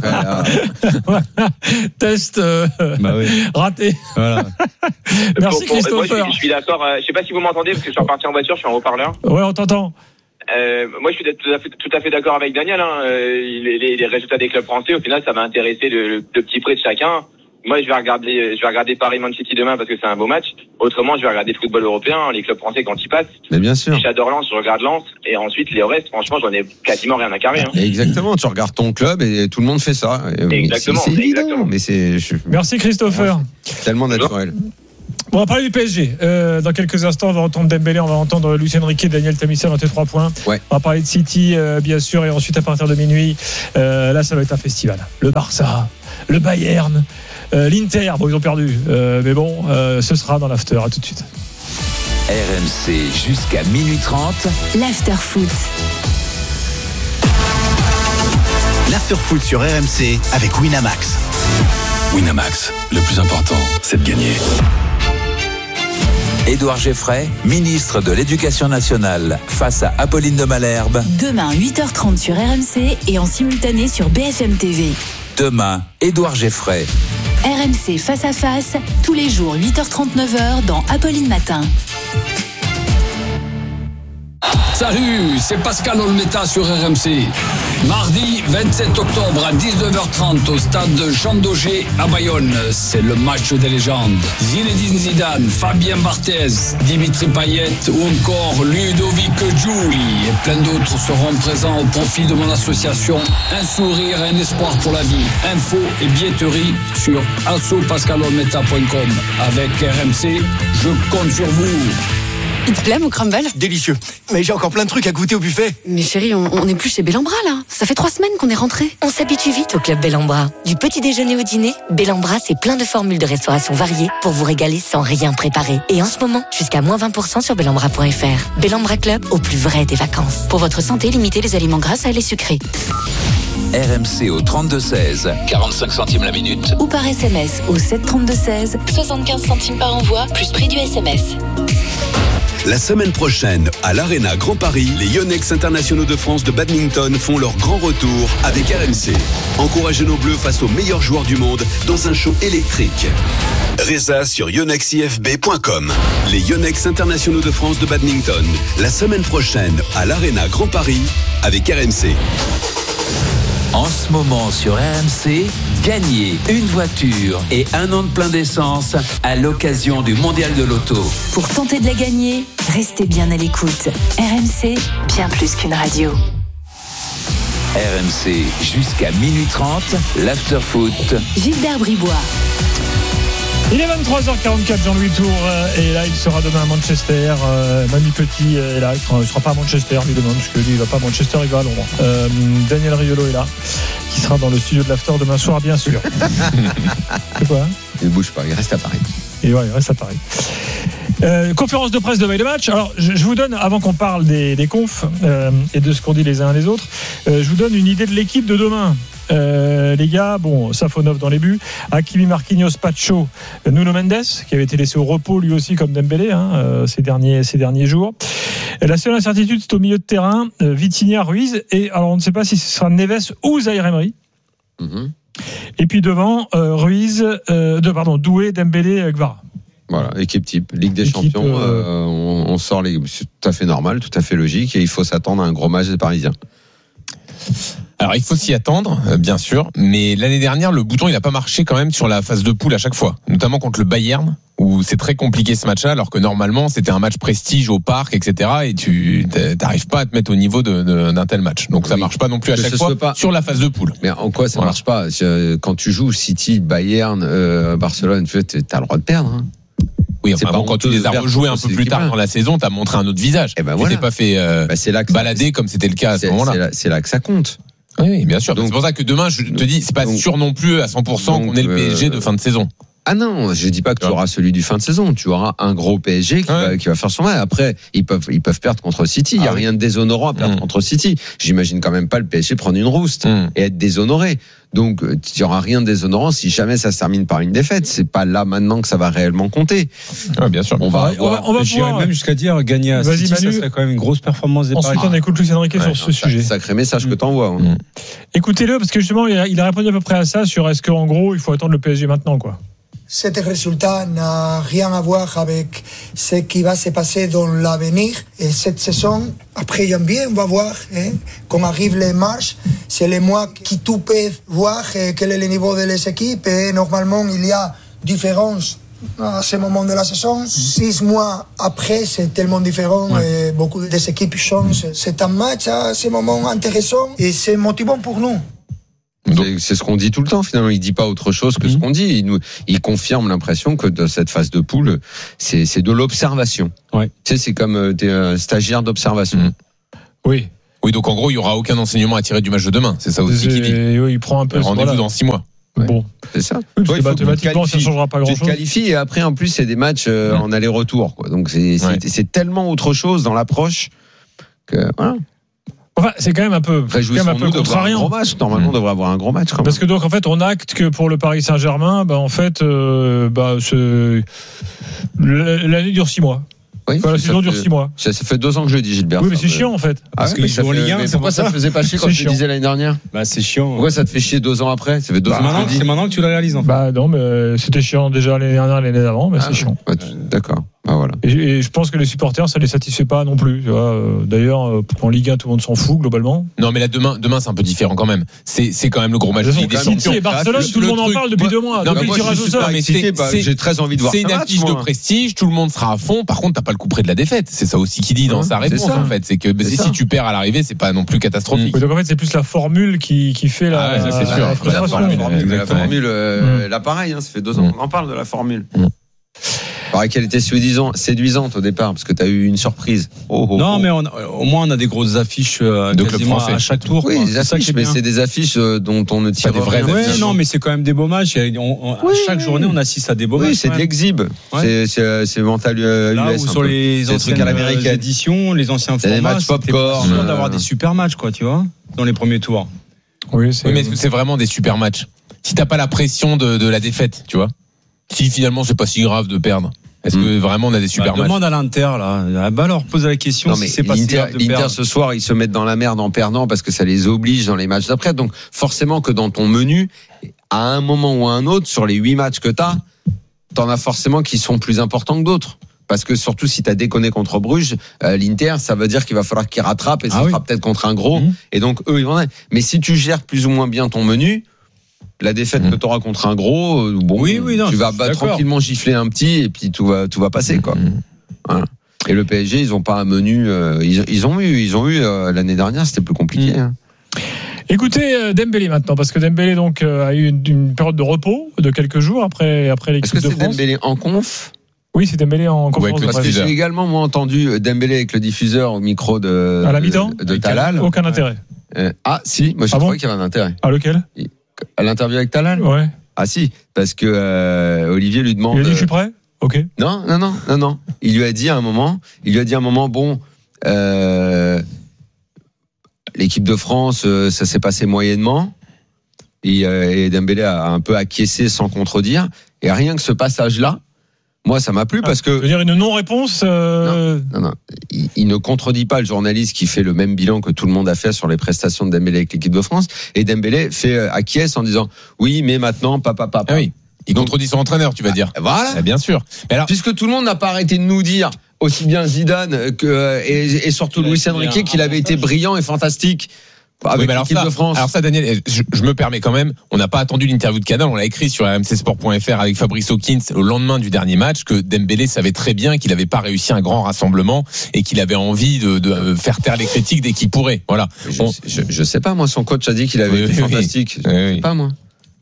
Test euh, bah oui. raté. Voilà. Merci pour, pour, Christopher. Moi, je, je suis d'accord. Je ne sais pas si vous m'entendez parce que je suis reparti en voiture, je suis en haut-parleur. Ouais, on t'entend. Euh, moi, je suis tout à fait, tout à fait d'accord avec Daniel. Hein. Les, les, les résultats des clubs français, au final, ça va intéresser le, le, le petit prix de chacun. Moi, je vais regarder, je vais regarder Paris-Man City demain parce que c'est un beau match. Autrement, je vais regarder le football européen, les clubs français quand ils passent. Mais bien sûr. J'adore Lens, je regarde Lens. Et ensuite, les restes, franchement, j'en ai quasiment rien à carrer. Hein. Exactement. Tu regardes ton club et tout le monde fait ça. Exactement. C'est, c'est évident, exactement. mais c'est. Je... Merci Christopher. C'est tellement naturel. Bon, on va parler du P S G. Euh, dans quelques instants, on va entendre Dembélé, on va entendre Lucien Riquet, Daniel Tamissel dans tes trois points. Ouais. On va parler de City, euh, bien sûr, et ensuite à partir de minuit, euh, là, ça va être un festival. Le Barça, le Bayern, euh, l'Inter. Bon, ils ont perdu, euh, mais bon, euh, ce sera dans l'after. À tout de suite. R M C jusqu'à minuit trente. L'after foot. L'after foot sur R M C avec Winamax. Winamax, le plus important, c'est de gagner. Édouard Geffray, ministre de l'Éducation nationale, face à Apolline de Malherbe. Demain, huit heures trente sur R M C et en simultané sur B F M T V. Demain, Édouard Geffray. R M C face à face, tous les jours, huit heures trente, neuf heures dans Apolline Matin. Salut, c'est Pascal Olmeta sur R M C. Mardi vingt-sept octobre à dix-neuf heures trente au stade Jean Daugé à Bayonne. C'est le match des légendes. Zinedine Zidane, Fabien Barthez, Dimitri Payet ou encore Ludovic Giuli et plein d'autres seront présents au profit de mon association Un sourire et un espoir pour la vie. Info et billetterie sur asso pascal olmeta point com. Avec R M C, je compte sur vous. Il te plaît, mon crumble? Délicieux. Mais j'ai encore plein de trucs à goûter au buffet. Mais chérie, on, on est plus chez Bellambra, là. Ça fait trois semaines qu'on est rentrés. On s'habitue vite au club Bellambra. Du petit déjeuner au dîner, Bellambra, c'est plein de formules de restauration variées pour vous régaler sans rien préparer. Et en ce moment, jusqu'à moins vingt pour cent sur bellambra point f r. Bellambra Club, au plus vrai des vacances. Pour votre santé, limitez les aliments gras et les sucrés. R M C au trente-deux seize, quarante-cinq centimes la minute. Ou par S M S au sept trente-deux seize, soixante-quinze centimes par envoi, plus prix du S M S. La semaine prochaine, à l'Arena Grand Paris, les Yonex internationaux de France de badminton font leur grand retour avec R M C. Encouragez nos bleus face aux meilleurs joueurs du monde dans un show électrique. Résa sur yonex i f b point com. Les Yonex internationaux de France de badminton, la semaine prochaine, à l'Arena Grand Paris avec R M C. En ce moment sur R M C, gagnez une voiture et un an de plein d'essence à l'occasion du Mondial de l'Auto. Pour tenter de la gagner, restez bien à l'écoute. R M C, bien plus qu'une radio. R M C jusqu'à minuit trente, l'after-foot. Gilbert Bribois. Il est vingt-trois heures quarante-quatre, Jean-Louis Tour et là il sera demain à Manchester. euh, Manu Petit est là, il ne sera pas à Manchester lui demain, parce que lui il va pas à Manchester, il va à Londres. euh, Daniel Riolo est là, qui sera dans le studio de l'after demain soir bien sûr. C'est quoi, hein? Il ne bouge pas, il reste à Paris. Et ouais, il reste à Paris. Euh, conférence de presse de veille de match. Alors, je, je vous donne, avant qu'on parle des, des confs euh, et de ce qu'on dit les uns les autres, euh, je vous donne une idée de l'équipe de demain. Euh, les gars, bon, Safonov dans les buts, Hakimi, Marquinhos, Pacho, Nuno Mendes, qui avait été laissé au repos lui aussi comme Dembélé hein, euh, ces derniers ces derniers jours. Et la seule incertitude, c'est au milieu de terrain, euh, Vitinha, Ruiz, et alors on ne sait pas si ce sera Neves ou Zaïre Emery. Mm-hmm. Et puis devant, euh, Ruiz, euh, de, pardon, Doué, Dembélé, Gvara. Voilà, équipe type, Ligue des équipe, Champions, euh... euh, on, on sort les, c'est tout à fait normal, tout à fait logique, et il faut s'attendre à un gros match des Parisiens. Alors il faut s'y attendre, bien sûr, mais l'année dernière le bouton il n'a pas marché quand même sur la phase de poule à chaque fois, notamment contre le Bayern où c'est très compliqué ce match-là, alors que normalement c'était un match prestige au parc, et cetera. Et tu n'arrives pas à te mettre au niveau de, de, d'un tel match, donc ça marche pas non plus à chaque fois pas... sur la phase de poule. Mais en quoi ça voilà. marche pas? Quand tu joues City, Bayern, euh, Barcelone, tu as le droit de perdre. Hein. Oui, enfin bon, quand tu les as rejoués un peu plus tard dans la saison, t'as montré un autre visage. Et ben voilà. Tu t'es pas fait euh, bah c'est là que balader ça, comme c'était le cas à ce moment-là. C'est là, c'est là que ça compte. Oui, oui, bien sûr. Donc, c'est pour ça que demain, je te dis, c'est pas donc, sûr non plus à cent pour cent donc, qu'on ait le P S G euh, de fin de saison. Ah non, je dis pas que tu auras celui du fin de saison. Tu auras un gros P S G qui, ouais. va, qui va faire son match. Après, ils peuvent, ils peuvent perdre contre City. Il y a ah, rien de déshonorant à perdre mmh. contre City. J'imagine quand même pas le P S G prendre une rouste mmh. et être déshonoré. Donc, il y aura rien de déshonorant si jamais ça se termine par une défaite. C'est pas là maintenant que ça va réellement compter. Ouais, bien sûr. On va, on va, on va j'irais même jusqu'à dire gagner à City, Manu, ça serait quand même une grosse performance des Parisiens. Ensuite, on écoute Luis Enrique ouais, sur ce sujet. Sacré message mmh. que t'envoies. Hein. Mmh. Écoutez-le, parce que justement, il a, il a répondu à peu près à ça sur est-ce qu'en gros, il faut attendre le P S G maintenant, quoi. Cet résultat n'a rien à voir avec ce qui va se passer dans l'avenir. Et cette saison, après janvier, on va voir, hein, quand arrivent les matchs, c'est les mois qui tout peut voir eh, quel est le niveau de les équipes. Et normalement, il y a différence à ce moment de la saison. Six mois après, c'est tellement différent. Ouais. Et beaucoup des équipes changent. C'est un match à ce moment intéressant et c'est motivant pour nous. Donc, c'est ce qu'on dit tout le temps finalement, il dit pas autre chose que mmh. ce qu'on dit, il, nous, il confirme l'impression que dans cette phase de poule c'est, c'est de l'observation. Ouais. Tu sais, c'est comme euh, t'es un stagiaire d'observation. Mmh. Oui. Oui, donc en gros il y aura aucun enseignement à tirer du match de demain, c'est ça aussi qu'il dit. Oui, il prend un peu rendez-vous voilà. dans six mois. Ouais. Bon, c'est ça. Oui, ouais, mathématiquement, ça ne changera pas grand-chose. Tu te qualifies et après, en plus, c'est des matchs euh, ouais. en aller-retour. Quoi. Donc, c'est, c'est, ouais. c'est tellement autre chose dans l'approche que voilà. Enfin, c'est quand même un peu, quand même un peu contrariant. Un gros match. Normalement, mmh. on devrait avoir un gros match. Quand Parce même. que donc, en fait, on acte que pour le Paris Saint-Germain, bah, en fait, euh, bah, ce... l'année dure six mois. Oui, enfin, la saison dure six mois. Ça, ça fait deux ans que je le dis, Gilbert. Oui, mais c'est euh... chiant en fait. Ah Parce ouais, que ça fait... Liens, mais pourquoi ça te faisait pas chier quand tu le disais l'année dernière? Bah c'est chiant. Pourquoi ça te fait chier deux ans après? Ça fait deux bah, ans. Maintenant, c'est maintenant que tu le réalises en fait. Bah non, mais c'était chiant déjà l'année dernière, l'année d'avant, mais ah, c'est chiant. Bah, tu... D'accord. Ah, voilà. et, et je pense que les supporters, ça les satisfait pas non plus. Tu vois. D'ailleurs, en Ligue un, tout le monde s'en fout globalement. Non, mais là demain, demain c'est un peu différent quand même. C'est, c'est quand même le gros match de Ligue des Champions. Et Barcelone, tout le monde en parle depuis deux mois. Depuis le tirage au sort. J'ai très envie de voir ça. C'est une affiche de prestige. Tout le monde sera à fond. Par contre, t'as pas le coup près de la défaite. C'est ça aussi qu'il dit dans sa réponse en fait. C'est que si tu perds à l'arrivée, c'est pas non plus catastrophique. Donc en fait, c'est plus la formule qui qui fait la. C'est sûr. La formule, l'appareil. Ça fait deux ans qu'on en parle de la formule. Il paraît qu'elle était séduisante, séduisante au départ, parce que tu as eu une surprise. Oh, oh, non, oh. mais on a, au moins on a des grosses affiches euh, de quasiment club français. à chaque tour. Oui, quoi. des C'est ça affiches, qui est mais bien. c'est des affiches euh, dont on ne tire Pas des vraies rien. Ouais, non, mais c'est quand même des beaux matchs. Et on- on- Oui, à chaque journée, on assiste à des beaux Oui, matchs. c'est quand de même. l'exhibe. Ouais. C'est, c'est, c'est mental euh, Là U S. où un sur peu. les C'est le truc anciennes à l'américaine. éditions, les anciens C'est des formats, matchs c'était pas popcorn, sûr euh, d'avoir des super matchs, quoi, tu vois, dans les premiers tours. Oui, c'est. Oui, mais est-ce que c'est vraiment des super matchs? Si t'as pas la pression de, de la défaite, tu vois. Si finalement c'est pas si grave de perdre. Est-ce Mm. que vraiment on a des super Bah, matchs? demande à l'Inter, là. Ah bah alors, pose la question Non, si mais c'est pas si l'Inter, grave de l'Inter perdre. ce soir, ils se mettent dans la merde en perdant parce que ça les oblige dans les matchs d'après. Donc, forcément que dans ton menu, à un moment ou à un autre, sur les huit matchs que t'as, t'en as forcément qui sont plus importants que d'autres. Parce que surtout si t'as déconné contre Bruges, euh, l'Inter, ça veut dire qu'il va falloir qu'ils rattrapent et ça Ah oui. sera peut-être contre un gros. Mmh. Et donc, eux, ils vont. Mais si tu gères plus ou moins bien ton menu, la défaite Mmh. que t'auras contre un gros, euh, bon, Oui, oui, non, tu je vas suis bah, d'accord. tranquillement gifler un petit et puis tout va, tout va passer, quoi. Mmh. Voilà. Et le P S G, ils ont pas un menu. euh, ils, ils ont eu, ils ont eu euh, l'année dernière, c'était plus compliqué. Mmh. Hein. Écoutez euh, Dembélé maintenant, parce que Dembélé donc euh, a eu une, une période de repos de quelques jours après après Est-ce l'équipe que de c'est France. Dembélé en conf? Oui, c'est Dembélé en conférence avec le de Parce presse. que j'ai également moi entendu Dembélé avec le diffuseur au micro de À la mi-temps de, de Talal. Aucun intérêt. Euh, ah si, moi je Ah trouvais bon qu'il y avait un intérêt. À lequel? À l'interview avec Talal. Ouais. Ah si, parce que euh, Olivier lui demande. Il a dit je suis prêt. Ok. Non, non, non, non, non. Il lui a dit à un moment, il lui a dit à un moment, bon, euh, l'équipe de France, euh, ça s'est passé moyennement. Et, euh, et Dembélé a un peu acquiescé sans contredire. Et rien que ce passage-là, moi, ça m'a plu parce Je veux que dire une non-réponse. euh, non, non, il, il ne contredit pas le journaliste qui fait le même bilan que tout le monde a fait sur les prestations de Dembélé avec l'équipe de France. Et Dembélé fait euh, acquiesce en disant oui, mais maintenant, papa, papa. Ah oui. Il Donc- contredit son entraîneur, tu vas dire. Voilà. Ah, bien sûr. Mais alors, Puisque tout le monde n'a pas arrêté de nous dire, aussi bien Zidane que, et, et surtout Il a Luis été Enrique, un- qu'il un avait été passage. brillant et fantastique oui, avec mais alors l'équipe ça, de France. alors ça, Daniel, je, je me permets quand même. On n'a pas attendu l'interview de Canal, on l'a écrit sur r m c sport point f r avec Fabrice Hawkins au lendemain du dernier match que Dembélé savait très bien qu'il n'avait pas réussi un grand rassemblement et qu'il avait envie de, de faire taire les critiques dès qu'il pourrait. Voilà. je, On- je, je sais pas, moi, son coach a dit qu'il avait Oui, été oui, fantastique. oui. Je Oui, sais oui. pas, moi.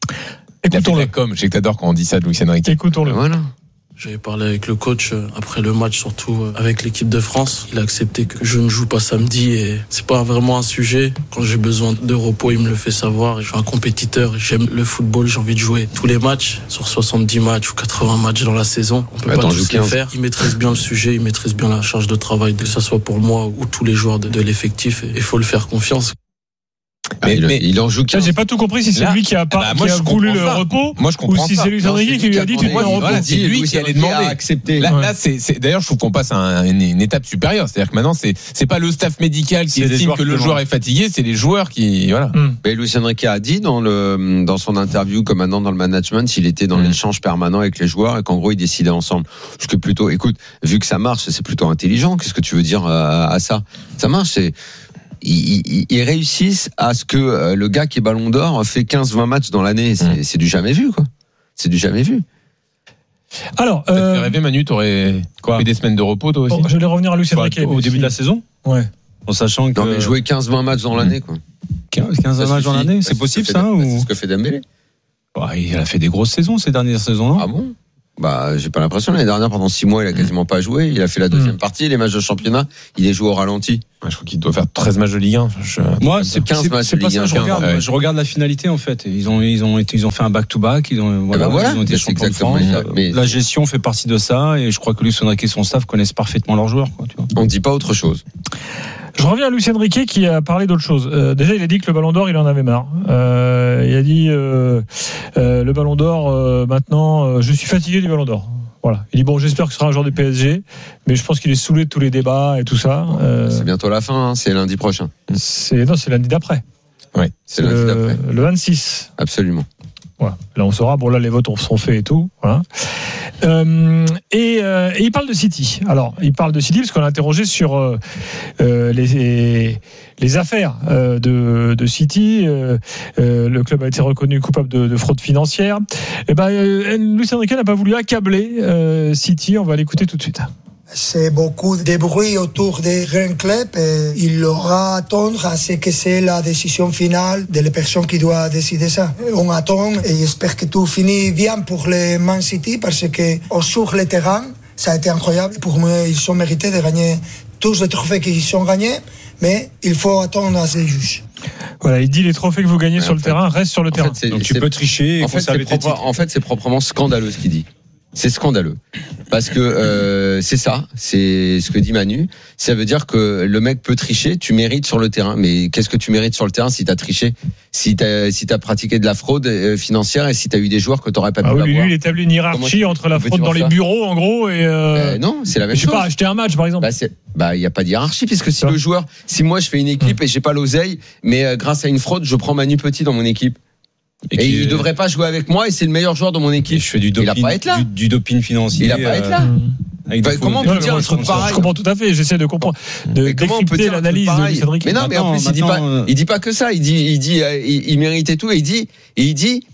Il a fait de Écoutons-le. la com. Je sais que t'adores quand on dit ça de Luis Enrique. Écoutons-le. Voilà. J'avais parlé avec le coach euh, après le match, surtout euh, avec l'équipe de France. Il a accepté que je ne joue pas samedi et c'est pas vraiment un sujet. Quand j'ai besoin de repos, il me le fait savoir. Je suis un compétiteur, j'aime le football, j'ai envie de jouer tous les matchs, sur soixante-dix matchs ou quatre-vingts matchs dans la saison. On peut Bah, pas t'en tous joues les quinze. faire. Il maîtrise bien le sujet, il maîtrise bien la charge de travail, que ce soit pour moi ou tous les joueurs de, de l'effectif. Et il faut le faire confiance. Ah, Mais- il, mais- il en joue Ça, quinze. j'ai pas tout compris si c'est Là, lui qui a, pas, bah, moi, qui a je voulu comprends le ça. repos Moi, je comprends ou si ça. c'est Luis Non, Enrique c'est qui lui a dit tu demandé. prends un repos. Voilà, c'est lui Luis qui allait Enrique demander. a accepté. Là, Ouais. là, c'est, c'est- d'ailleurs, je trouve qu'on passe à un- une, une étape supérieure. C'est-à-dire que maintenant, c'est, c'est pas le staff médical qui C'est les estime joueurs que qui le demandent. joueur est fatigué, c'est les joueurs qui, voilà. Hmm. Mais Luis Enrique a dit dans le dans son interview que maintenant dans le management, il était dans Mm. l'échange permanent avec les joueurs et qu'en gros ils décidaient ensemble. Ce que plutôt, écoute, vu que ça marche, c'est plutôt intelligent. Qu'est-ce que tu veux dire à, à ça? Ça marche. C'est ils, ils, ils réussissent à ce que euh, le gars qui est Ballon d'Or fait quinze vingt matchs dans l'année. C'est, Mm. c'est du jamais vu, quoi. C'est du jamais vu. Alors, Ça te euh, fait rêver, Manu, t'aurais Quoi fait des semaines de repos, toi aussi? bon, je vais revenir à Luis Quoi, Enrique. au début de la saison, Ouais. en sachant que Non, mais jouer quinze vingt matchs dans l'année, quoi. quinze, quinze Ça matchs dans suffit. l'année, Bah, c'est ce possible que fait- ça bah, ou... C'est ce que fait Dembélé. Bah, il a fait des grosses saisons ces dernières saisons, non? Ah bon? Bah, j'ai pas l'impression. L'année dernière, pendant six mois, il a quasiment pas joué. Il a fait la deuxième Mm. partie. Les matchs de championnat, il est joué au ralenti. Ouais, je crois qu'il doit faire treize matchs de Ligue un. Je- Moi, c'est quinze c'est- matchs c'est de pas Ligue ça. un, Je regarde, ouais. je regarde la finalité en fait. Ils ont, ils ont été, ils ont fait un back-to-back. Ils ont, voilà, ben voilà, ils ont été mais c'est champions de exactement France. ça. Mais- La gestion fait partie de ça, et je crois que Luis Enrique et son staff connaissent parfaitement leurs joueurs. Quoi, tu vois. On dit pas autre chose. Je reviens à Luis Enrique qui a parlé d'autre chose. Euh, déjà, il a dit que le Ballon d'Or, il en avait marre. Euh, il a dit euh, euh, le Ballon d'Or, euh, maintenant, euh, je suis fatigué du Ballon d'Or. Voilà. Il dit bon, j'espère que ce sera un joueur du P S G, mais je pense qu'il est saoulé de tous les débats et tout ça. Euh, C'est bientôt la fin. Hein. C'est lundi prochain. c'est non, c'est lundi d'après. Ouais. C'est lundi le, d'après. le vingt-six. Absolument. Voilà. Là, on saura. Bon, là, les votes sont faits et tout. Voilà. Euh, et, euh, et il parle de City. Alors, il parle de City parce qu'on l'a interrogé sur euh, euh, les, les affaires euh, de, de City. Euh, euh, le club a été reconnu coupable de, de fraude financière. Et ben, euh, Luis Enrique n'a pas voulu accabler euh, City. On va l'écouter tout de suite. C'est beaucoup de bruit autour des grands clubs et il aura à attendre à ce que c'est la décision finale de la personne qui doit décider ça. On attend et j'espère que tout finit bien pour le Man City parce que sur le terrain, ça a été incroyable. Pour moi, ils ont mérité de gagner tous les trophées qu'ils ont gagnés, mais il faut attendre à ces juges. Voilà, il dit les trophées que vous gagnez Ouais, sur le fait, terrain restent sur le terrain. Fait, Donc tu peux tricher et en fait, conserver c'est tes propre, titres. en fait, c'est proprement scandaleux ce qu'il dit. C'est scandaleux. Parce que euh, c'est ça, c'est ce que dit Manu. Ça veut dire que le mec peut tricher, tu mérites sur le terrain. Mais qu'est-ce que tu mérites sur le terrain si t'as triché, si t'as si t'as pratiqué de la fraude financière et si t'as eu des joueurs que t'aurais pas ah pu oui, avoir. Lui, il établit une hiérarchie Comment entre la fraude dans les ça bureaux, en gros, et euh... Euh, non, c'est la même je sais chose. pas, acheter un match, par exemple. Bah, c'est, bah, il y a pas de hiérarchie puisque si le joueur, si moi je fais une équipe mmh. et j'ai pas l'oseille, mais euh, grâce à une fraude, je prends Manu Petit dans mon équipe. Et, et il est... devrait pas jouer avec moi et c'est le meilleur joueur de mon équipe. Et je fais du doping, il a pas à être là. Du, du doping financier. Il a pas à être là. Euh, bah, comment on peut dire un truc pareil? Je comprends tout à fait. J'essaie de comprendre, de décrypter l'analyse de Cédric. Mais non, mais en plus il dit pas, il dit pas que ça. Il dit, il dit, il, il méritait tout et il dit, et il dit,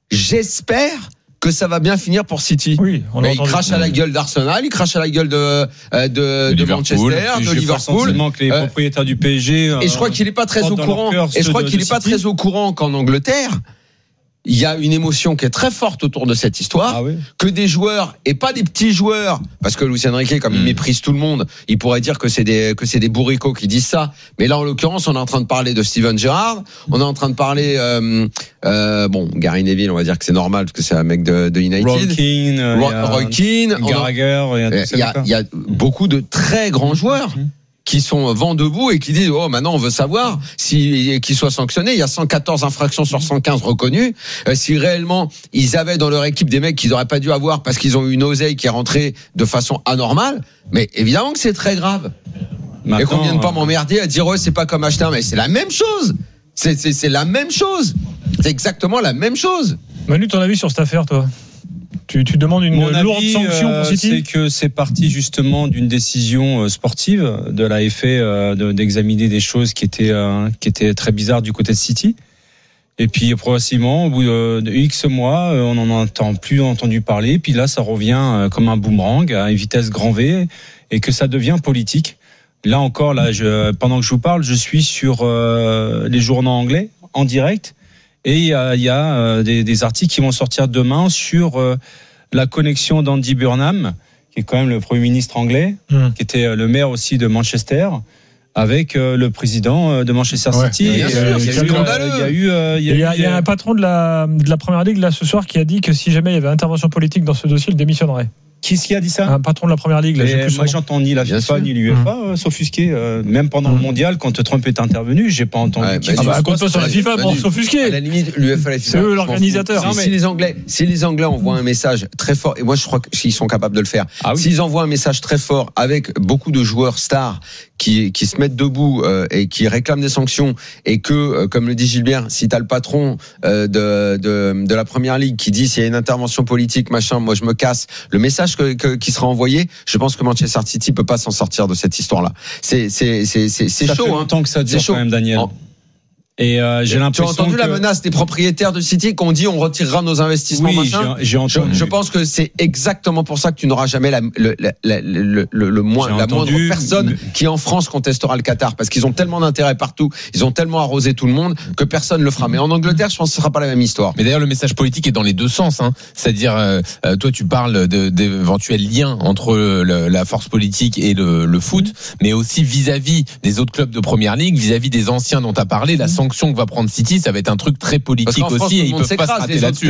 j'espère que ça va bien finir pour City. Oui, on mais il crache à la gueule d'Arsenal, il crache à la gueule de de, de, de Manchester, de Liverpool. Que les propriétaires du P S G. Et je crois qu'il est pas très au courant. Et je crois qu'il est pas très au courant qu'en Angleterre, il y a une émotion qui est très forte autour de cette histoire, ah oui. que des joueurs et pas des petits joueurs, parce que Luis Enrique, comme mmh. il méprise tout le monde, il pourrait dire que c'est des que c'est des bourricots qui disent ça. Mais là, en l'occurrence, on est en train de parler de Steven Gerrard, on est en train de parler, euh, euh, bon, Gary Neville, on va dire que c'est normal parce que c'est un mec de, de United. Roy Keane, euh, Roy, Roy Keane, Gallagher, il y a, il y a beaucoup de très grands joueurs. Mmh. qui sont vent debout et qui disent oh maintenant on veut savoir si qu'ils soient sanctionnés. Il y a cent quatorze infractions sur cent quinze reconnues. Euh, si réellement ils avaient dans leur équipe des mecs qu'ils n'auraient pas dû avoir parce qu'ils ont eu une oseille qui est rentrée de façon anormale, mais évidemment que c'est très grave. Maintenant, et qu'on vienne pas m'emmerder à dire oh c'est pas comme acheter un, mais c'est la même chose. C'est c'est c'est la même chose. C'est exactement la même chose. Manu, ton avis sur cette affaire, toi? Tu, tu demandes une Mon lourde avis, sanction pour City. C'est que c'est parti justement d'une décision sportive de la F A de, d'examiner des choses qui étaient euh, qui étaient très bizarres du côté de City. Et puis progressivement, au bout de, de X mois, on n'en entend plus entendu parler. Puis là, ça revient comme un boomerang à une vitesse grand V et que ça devient politique. Là encore, là, je, pendant que je vous parle, je suis sur euh, les journaux anglais en direct. Et il y a, il y a euh, des, des articles qui vont sortir demain sur euh, la connexion d'Andy Burnham, qui est quand même le Premier ministre anglais, mmh. qui était le maire aussi de Manchester, avec euh, le président de Manchester City. Ouais, bien sûr, euh, c'est il y a scandaleux. Il y a eu, euh, il y a, il y a, eu, il y a un patron de la de la Première Ligue là ce soir qui a dit que si jamais il y avait intervention politique dans ce dossier, il démissionnerait. Qui est-ce qui a dit ça? Un patron de la Première Ligue. Là, moi, j'entends ni la FIFA ni l'UEFA mmh. euh, s'offusquer. Euh, même pendant mmh. le mondial, quand Trump est intervenu, j'ai pas entendu. Ouais, bah, ah bah, compte-toi sur la FIFA pour s'offusquer. À la limite, l'UEFA, la FIFA. C'est eux l'organisateur. Si, si les Anglais, si les Anglais envoient un message très fort, et moi je crois qu'ils sont capables de le faire. Ah, oui. S'ils envoient un message très fort avec beaucoup de joueurs stars qui qui se mettent debout euh, et qui réclament des sanctions, et que, euh, comme le dit Gilbert, si t'as le patron euh, de, de de la Première Ligue qui dit s'il y a une intervention politique, machin, moi je me casse. Le message que, que qui sera envoyé, je pense que Manchester City peut pas s'en sortir de cette histoire-là. C'est c'est c'est c'est, c'est ça chaud. Ça fait longtemps hein. que ça dure quand même, Daniel. En... Et euh, j'ai l'impression. Tu as entendu que... la menace des propriétaires de City qu'on dit on retirera nos investissements, oui, machin. J'ai, j'ai entendu. Je, je pense que c'est exactement pour ça que tu n'auras jamais la, le, la, la, le, le, le moins, la moindre personne mais... qui en France contestera le Qatar parce qu'ils ont tellement d'intérêt partout, ils ont tellement arrosé tout le monde que personne le fera. Mais en Angleterre, je pense que ce sera pas la même histoire. Mais d'ailleurs, le message politique est dans les deux sens. Hein. C'est-à-dire, euh, toi, tu parles de, d'éventuels liens entre le, la force politique et le, le foot, mais aussi vis-à-vis des autres clubs de Première Ligue, vis-à-vis des anciens dont tu as parlé, la sanction que va prendre City, ça va être un truc très politique aussi, et ils peuvent pas se rater là-dessus.